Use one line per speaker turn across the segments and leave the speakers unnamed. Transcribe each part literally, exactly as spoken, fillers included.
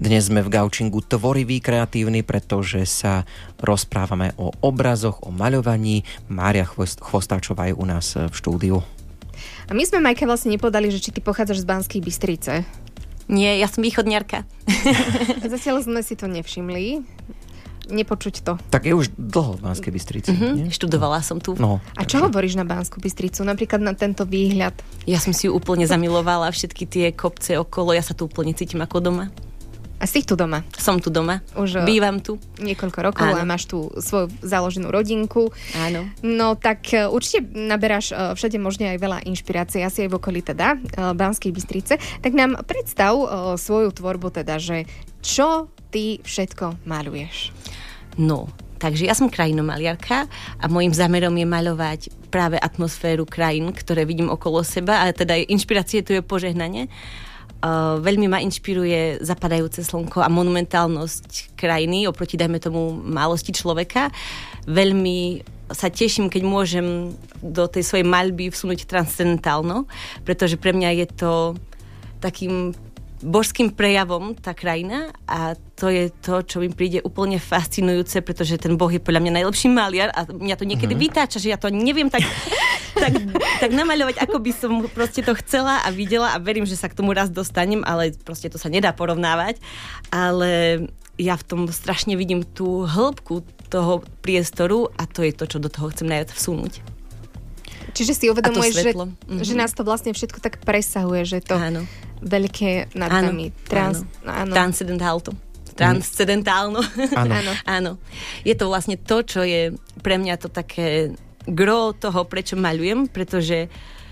Dnes sme v Gaučingu tvorivý, kreatívny, pretože sa rozprávame o obrazoch, o maľovaní. Mária Chvostáčová je u nás v štúdiu.
A my sme, Majka, vlastne nepovedali, že či ty pochádzaš z Banskej Bystrice.
Nie, ja som východniarka.
Zatiaľ sme si to nevšimli. Nepočuť to.
Tak je už dlho v Banskej Bystrici.
Mm-hmm. Študovala som tu.
No,
a čo hovoríš na Banskú Bystricu? Napríklad na tento výhľad?
Ja som si ju úplne zamilovala, všetky tie kopce okolo, ja sa tu úplne cítim ako doma.
A si tu doma?
Som tu doma.
Už
bývam tu.
Niekoľko rokov a máš tu svoju založenú rodinku.
Áno.
No tak určite naberáš všade možne aj veľa inšpirácie, asi aj v okolí teda Banskej Bystrice. Tak nám predstav svoju tvorbu teda, že čo ty všetko maľuješ?
No, takže ja som krajinomaliarka a môjim zámerom je maľovať práve atmosféru krajín, ktoré vidím okolo seba, a teda inšpirácie tu je požehnanie. Uh, veľmi ma inšpiruje zapadajúce slnko a monumentálnosť krajiny oproti, dajme tomu, málosti človeka. Veľmi sa teším, keď môžem do tej svojej maľby vsunúť transcendentálno, pretože pre mňa je to takým božským prejavom tá krajina a to je to, čo mi príde úplne fascinujúce, pretože ten Boh je podľa mňa najlepší maliar a mňa to niekedy mm-hmm. vytáča, že ja to neviem tak, tak, tak namaľovať, ako by som proste to chcela a videla a verím, že sa k tomu raz dostanem, ale proste to sa nedá porovnávať. Ale ja v tom strašne vidím tú hĺbku toho priestoru a to je to, čo do toho chcem najviac vsunúť.
Čiže si uvedomuješ, že,
mm-hmm.
že nás to vlastne všetko tak presahuje, že to
áno.
veľké nad
áno,
nami. Trans,
áno. Transcendentálno. Transcendentálno.
Áno.
áno. Je to vlastne to, čo je pre mňa to také gro toho, prečo maľujem, pretože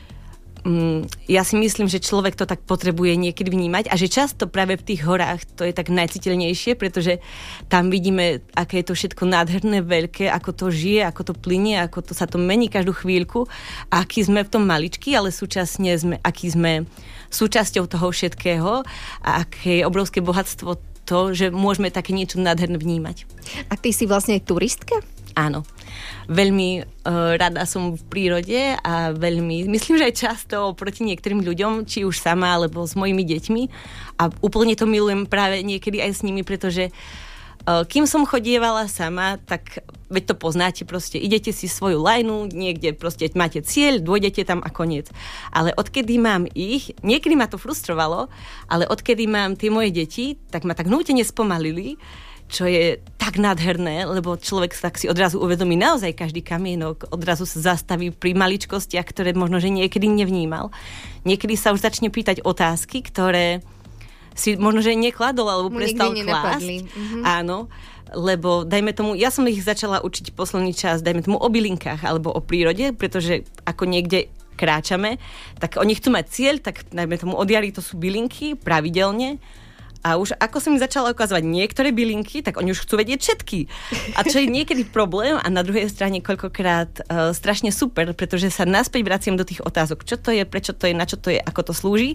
um, ja si myslím, že človek to tak potrebuje niekedy vnímať a že často práve v tých horách to je tak najciteľnejšie, pretože tam vidíme, aké je to všetko nádherné, veľké, ako to žije, ako to plynie, ako to sa to mení každú chvíľku a aký sme v tom maličky, ale súčasne sme, aký sme súčasťou toho všetkého a aké je obrovské bohatstvo to, že môžeme také niečo nádherné vnímať.
A ty si vlastne aj turistka?
Áno. Veľmi uh, rada som v prírode a veľmi, myslím, že aj často oproti niektorým ľuďom, či už sama, alebo s mojimi deťmi. A úplne to milujem práve niekedy aj s nimi, pretože uh, kým som chodievala sama, tak veď to poznáte, proste idete si svoju lajnu, niekde proste máte cieľ, dôjdete tam a koniec. Ale odkedy mám ich, niekedy ma to frustrovalo, ale odkedy mám tie moje deti, tak ma tak nútene spomalili, čo je tak nádherné, lebo človek tak si odrazu uvedomí naozaj každý kamienok, odrazu sa zastaví pri maličkostiach, ktoré možno, že niekedy nevnímal. Niekedy sa už začne pýtať otázky, ktoré si možno, že nekladol, alebo prestal klásť. Mm-hmm. Áno, lebo dajme tomu, ja som ich začala učiť posledný čas, dajme tomu o bylinkách alebo o prírode, pretože ako niekde kráčame, tak oni chcú mať cieľ, tak dajme tomu od jary to sú bylinky pravidelne. A už ako som im začala ukazovať niektoré bylinky, tak oni už chcú vedieť všetky. A čo je niekedy problém a na druhej strane koľkokrát uh, strašne super, pretože sa naspäť vraciam do tých otázok. Čo to je, prečo to je, na čo to je, ako to slúži.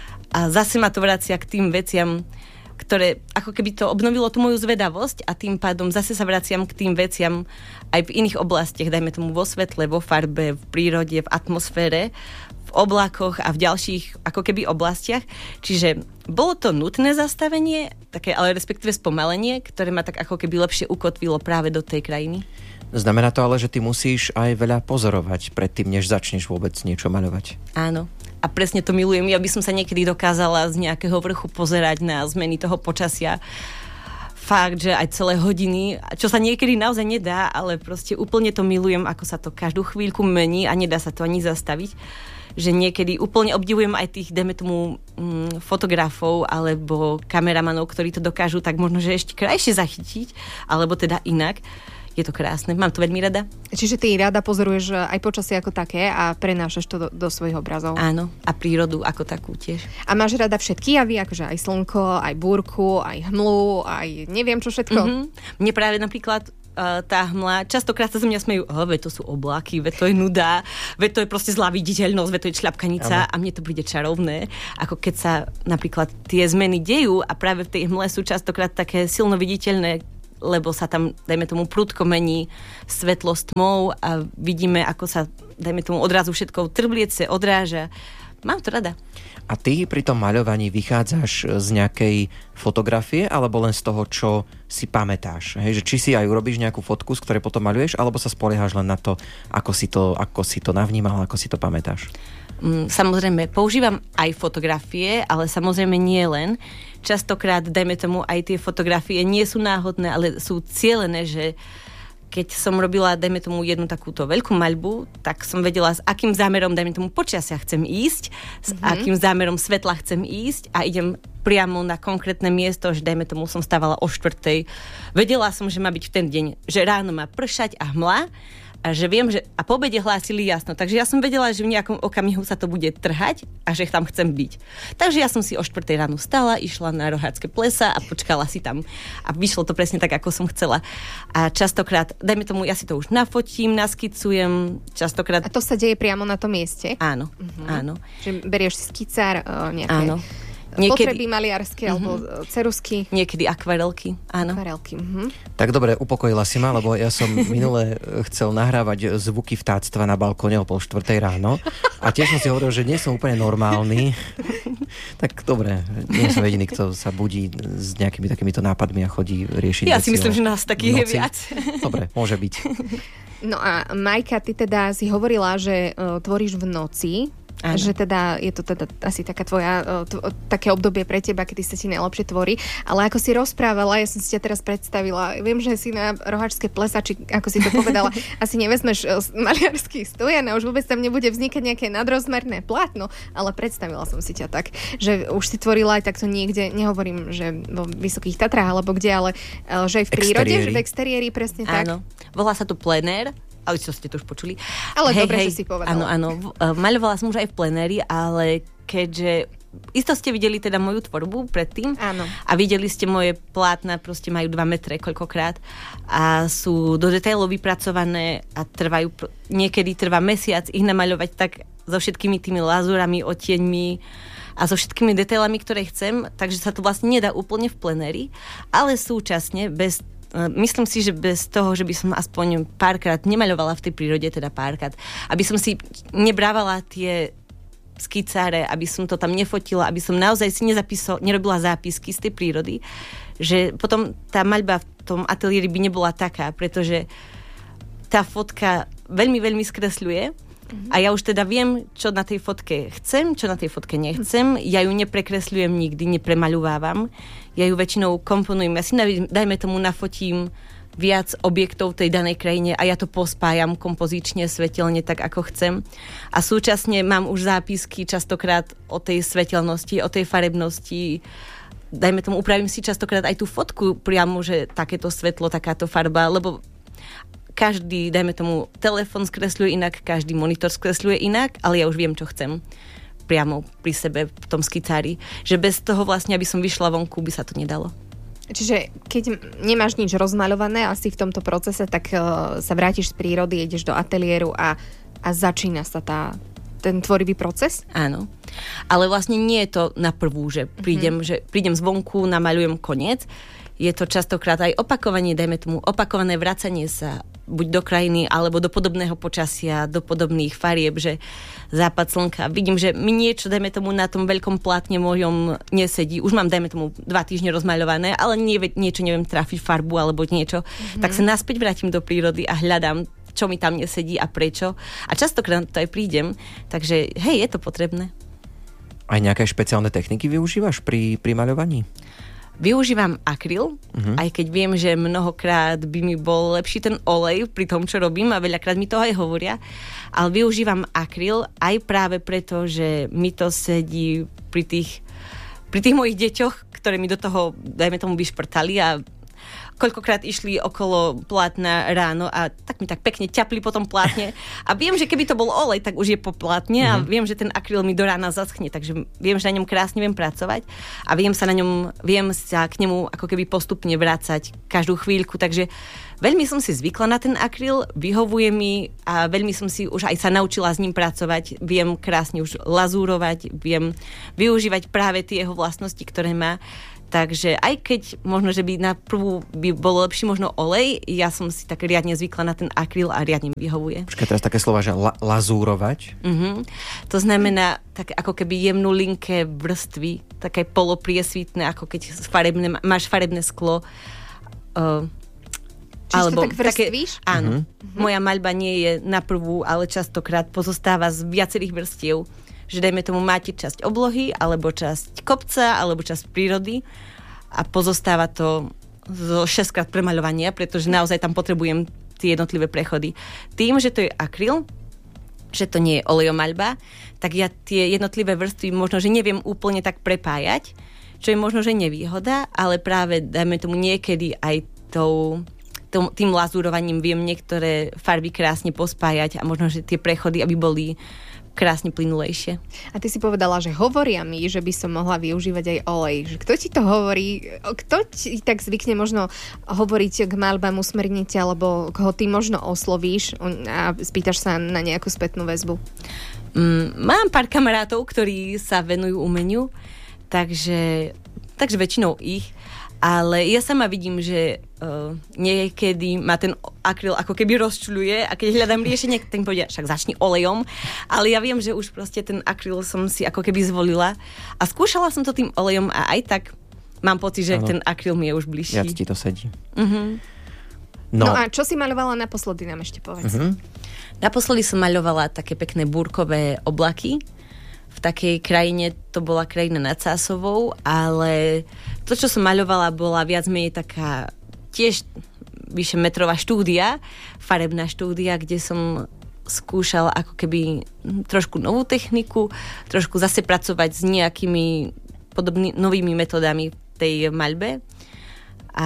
A zase ma to vracia k tým veciam, ktoré ako keby to obnovilo tú moju zvedavosť a tým pádom zase sa vraciam k tým veciam aj v iných oblastiach, dajme tomu vo svetle, vo farbe, v prírode, v atmosfére, v oblakoch a v ďalších ako keby oblastiach. Čiže bolo to nutné zastavenie, také, ale respektíve spomalenie, ktoré ma tak ako keby lepšie ukotvilo práve do tej krajiny.
Znamená to ale, že ty musíš aj veľa pozorovať predtým, než začneš vôbec niečo maľovať.
Áno. A presne to milujem. Ja by som sa niekedy dokázala z nejakého vrchu pozerať na zmeny toho počasia. Fakt, že aj celé hodiny, čo sa niekedy naozaj nedá, ale proste úplne to milujem, ako sa to každú chvíľku mení a nedá sa to ani zastaviť. Že niekedy úplne obdivujem aj tých, dajme tomu, mm, fotografov alebo kameramanov, ktorí to dokážu tak možno, že ešte krajšie zachytiť, alebo teda inak. Je to krásne, mám to veľmi rada.
Čiže ty rada pozoruješ aj počasie ako také a prenášaš to do, do svojich obrazov.
Áno, a prírodu ako takú tiež.
A máš rada všetky javy, akože aj slnko, aj búrku, aj hmlu, aj neviem čo všetko?
Mm-hmm. Mne práve napríklad uh, tá hmla, častokrát sa zo mňa smejú, oh, veď to sú oblaky, veď to je nuda, veď to je proste zlá viditeľnosť, veď to je šľapkanica. Ano. A mne to príde čarovné, ako keď sa napríklad tie zmeny dejú a práve v tej hmle sú častokrát také silno viditeľné, lebo sa tam, dajme tomu, prudko mení svetlo s tmou a vidíme, ako sa, dajme tomu, odrazu všetko trbliece odráža. mám to rada.
A ty pri tom maľovaní vychádzaš z nejakej fotografie alebo len z toho, čo si pamätáš? Hej, že či si aj urobíš nejakú fotku, z ktorej potom maľuješ, alebo sa spoliehaš len na to, ako si to, ako si to navnímal, ako si to pamätáš?
Samozrejme, používam aj fotografie, ale samozrejme nie len. Častokrát, dajme tomu, aj tie fotografie nie sú náhodné, ale sú cielené, že keď som robila, dajme tomu, jednu takúto veľkú maľbu, tak som vedela, s akým zámerom, dajme tomu, počasia chcem ísť, s mm-hmm. akým zámerom svetla chcem ísť a idem priamo na konkrétne miesto, že dajme tomu, som stávala o štvrtej. Vedela som, že má byť v ten deň, že ráno má pršať a hmla, a že viem, že a po obede hlásili jasno. Takže ja som vedela, že v nejakom okamihu sa to bude trhať a že tam chcem byť. Takže ja som si o štvrtej ráno stala, išla na Rohácké plesa a počkala si tam. A vyšlo to presne tak, ako som chcela. A častokrát, dajme tomu, ja si to už nafotím, naskicujem, častokrát...
A to sa deje priamo na tom mieste?
Áno, uh-huh. áno.
Že berieš si skicár, uh, nejaké...
Áno.
Niekedy, potreby maliarské, uh-huh. alebo cerusky.
Niekedy akvarelky, áno.
Akvarelky, uh-huh.
Tak dobre, upokojila si ma, lebo ja som minule chcel nahrávať zvuky vtáctva na balkóne o pol štvrtej ráno a tiež som si hovoril, že nie som úplne normálny. Tak dobre, nie som jediný, kto sa budí s nejakými takýmito nápadmi a chodí riešiť
Ja
veci
si myslím, že nás takých je viac.
Dobre, môže byť.
No a Majka, ty teda si hovorila, že uh, tvoríš v noci. Áno. Že teda je to teda asi taká tvoja, tvo, také obdobie pre teba, kedy sa ti najlepšie tvorí. Ale ako si rozprávala, ja som si ťa teraz predstavila, viem, že si na Roháčské plesa, či ako si to povedala, asi nevezmeš maliarský stojan a už vôbec tam nebude vznikať nejaké nadrozmerné plátno, ale predstavila som si ťa tak, že už si tvorila aj takto niekde, nehovorím, že vo Vysokých Tatrách alebo kde, ale že aj v prírode,
exteriéri.
Že v exteriéri, presne tak.
Áno, volá sa to plenér. Ale čo ste to už počuli.
Ale
hej,
dobre,
hej,
že si povedala.
Áno, áno. Maľovala som už aj v plenéri, ale keďže isto ste videli teda moju tvorbu predtým.
Áno.
A videli ste moje plátna, proste majú dva metre koľkokrát a sú do detailov vypracované a trvajú, niekedy trvá mesiac ich namaľovať tak so všetkými tými lazúrami, odtieňmi a so všetkými detailami, ktoré chcem, takže sa to vlastne nedá úplne v plenéri, ale súčasne bez myslím si, že bez toho, že by som aspoň párkrát nemaľovala v tej prírode, teda párkrát, aby som si nebrávala tie skicáre, aby som to tam nefotila, aby som naozaj si nezapísala, nerobila zápisky z tej prírody, že potom tá maľba v tom ateliéri by nebola taká, pretože tá fotka veľmi, veľmi skresľuje. A ja už teda viem, čo na tej fotke chcem, čo na tej fotke nechcem. Ja ju neprekresľujem nikdy, nepremaľuvávam. Ja ju väčšinou komponujem. Ja si, dajme tomu, nafotím viac objektov tej danej krajine a ja to pospájam kompozične, svetelne, tak ako chcem. A súčasne mám už zápisky častokrát o tej svetelnosti, o tej farebnosti. Dajme tomu, upravím si častokrát aj tú fotku priamo, že takéto svetlo, takáto farba, lebo každý, dajme tomu, telefon skresľuje inak, každý monitor skresľuje inak, ale ja už viem, čo chcem priamo pri sebe v tom skicári. Že bez toho vlastne, aby som vyšla vonku, by sa to nedalo.
Čiže keď nemáš nič rozmaľované asi v tomto procese, tak uh, sa vrátiš z prírody, ideš do ateliéru a, a začína sa tá, ten tvorivý proces?
Áno. Ale vlastne nie je to na prvú, že prídem, mm-hmm. že prídem zvonku, namaľujem koniec. Je to častokrát aj opakovanie, dajme tomu, opakované vracanie sa buď do krajiny, alebo do podobného počasia, do podobných farieb, že západ slnka. Vidím, že mi niečo, dajme tomu, na tom veľkom plátne mojom nesedí. Už mám, dajme tomu, dva týždne rozmaľované, ale nie, niečo neviem trafiť farbu alebo niečo. Mm-hmm. Tak sa naspäť vrátim do prírody a hľadám, čo mi tam nesedí a prečo. A častokrát to aj prídem. Takže, hej, je to potrebné.
Aj nejaké špeciálne techniky využívaš pri, pri maľovaní?
Využívam akryl, uh-huh. aj keď viem, že mnohokrát by mi bol lepší ten olej pri tom, čo robím a veľakrát mi to aj hovoria, ale využívam akryl aj práve preto, že mi to sedí pri tých, pri tých mojich deťoch, ktoré mi do toho, dajme tomu, vyšprtali a koľkokrát išli okolo plátna ráno a tak mi tak pekne ťapli po tom plátne. A viem, že keby to bol olej, tak už je po plátne a viem, že ten akryl mi do rána zaschne, takže viem, že na ňom krásne viem pracovať a viem sa na ňom, viem sa k nemu ako keby postupne vrácať každú chvíľku, takže veľmi som si zvykla na ten akryl, vyhovuje mi a veľmi som si už aj sa naučila s ním pracovať, viem krásne už lazúrovať, viem využívať práve tie jeho vlastnosti, ktoré má. Takže aj keď možno, že by na prvú by bolo lepší možno olej, ja som si tak riadne zvykla na ten akryl a riadne mi vyhovuje.
Počkaj, teraz také slova, že la- lazúrovať.
Uh-huh. To znamená tak ako keby jemnú linké vrstvy, také polopriesvitné, ako keď farebné, máš farebné sklo. Uh,
Čiže alebo to tak vrstvíš?
Také, áno. Uh-huh. Moja maľba nie je na prvú, ale častokrát pozostáva z viacerých vrstiev. Že dajme tomu, máte časť oblohy, alebo časť kopca, alebo časť prírody a pozostáva to zo šesťkrát premaľovania, pretože naozaj tam potrebujem tie jednotlivé prechody. Tým, že to je akryl, že to nie je olejomaľba, tak ja tie jednotlivé vrstvy možno, že neviem úplne tak prepájať, čo je možno, že nevýhoda, ale práve, dajme tomu, niekedy aj tou tým lazúrovaním viem niektoré farby krásne pospájať a možno, že tie prechody, aby boli krásne plynulejšie.
A ty si povedala, že hovoria mi, že by som mohla využívať aj olej. Že kto ti to hovorí? Kto ti tak zvykne možno hovoriť k maľbám, usmerniť, alebo koho ty možno oslovíš a spýtaš sa na nejakú spätnú väzbu?
Mm, mám pár kamarátov, ktorí sa venujú umeniu, takže, takže väčšinou ich. Ale ja sama vidím, že uh, niekedy ma ten akryl ako keby rozčuľuje a keď hľadám riešenie, tak mi povedia, však začni olejom. Ale ja viem, že už proste ten akryl som si ako keby zvolila a skúšala som to tým olejom a aj tak mám pocit, že ano. Ten akryl mi je už bližší.
Viac ti to sedí.
Uh-huh.
No. no a čo si maľovala naposledy, nám ešte povedz. Uh-huh.
Naposledy som maľovala také pekné búrkové oblaky. V takej krajine, to bola krajina nad Sásovou, ale to, čo som maľovala, bola viac menej taká tiež vyše metrová štúdia, farebná štúdia, kde som skúšala ako keby trošku novú techniku, trošku zase pracovať s nejakými podobnými novými metodami v tej maľbe. A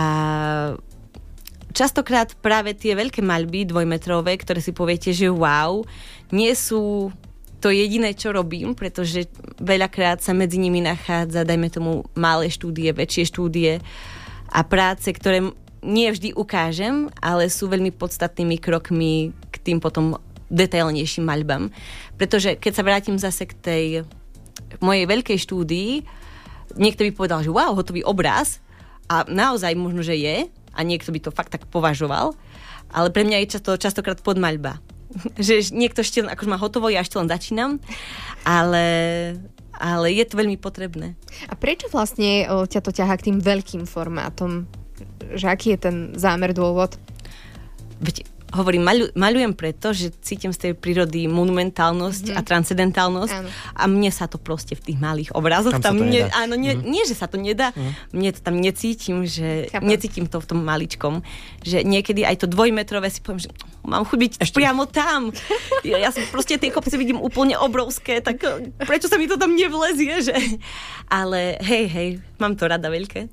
častokrát práve tie veľké maľby, dvojmetrové, ktoré si poviete, že wow, nie sú to jediné, čo robím, pretože veľakrát sa medzi nimi nachádza, dajme tomu, malé štúdie, väčšie štúdie a práce, ktoré nie vždy ukážem, ale sú veľmi podstatnými krokmi k tým potom detailnejším maľbám. Pretože keď sa vrátim zase k tej mojej veľkej štúdii, niekto by povedal, že wow, hotový obraz a naozaj možno, že je a niekto by to fakt tak považoval, ale pre mňa je často, častokrát podmaľba. Že niekto ešte akože má hotovo, ja ešte len začínam, ale, ale je to veľmi potrebné.
A prečo vlastne o, ťa to ťahá k tým veľkým formátom? Že aký je ten zámer, dôvod?
Veď hovorím, maľu, maľujem preto, že cítim z tej prírody monumentálnosť mm-hmm. a transcendentálnosť. Áno. A mne sa to proste v tých malých obrazoch tam, tam ne, áno, nie, mm-hmm. nie, že sa to nedá, mm-hmm. mne to tam necítim, že Chápam. necítim to v tom maličkom, že niekedy aj to dvojmetrové si poviem, že mám chuť byť Ešte. priamo tam. Ja, ja som proste tie kopce vidím úplne obrovské, tak prečo sa mi to tam nevlezie, že? Ale hej, hej, mám to rada veľké.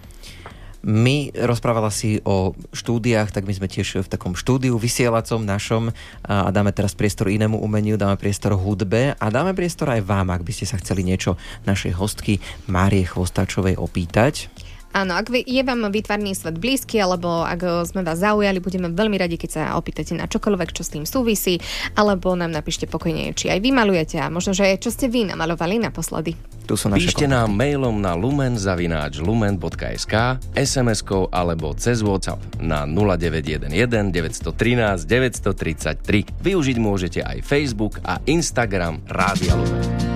My, rozprávala si o štúdiách, tak my sme tiež v takom štúdiu vysielacom našom a dáme teraz priestor inému umeniu, dáme priestor hudbe a dáme priestor aj vám, ak by ste sa chceli niečo našej hostky Márie Chvostáčovej opýtať.
Áno, ak je vám výtvarný svet blízky, alebo ak sme vás zaujali, budeme veľmi radi, keď sa opýtate na čokoľvek, čo s tým súvisí, alebo nám napíšte pokojne, či aj vy malujete a možno, že čo ste vy namalovali naposledy.
Tu sú naše Píšte kontakty. Nám mailom na lumen zavináč lumen bodka es ká, es em eskou alebo cez WhatsApp na nula deväť jeden jeden deväť jedna tri deväť tri tri. Využiť môžete aj Facebook a Instagram Rádia Lumen.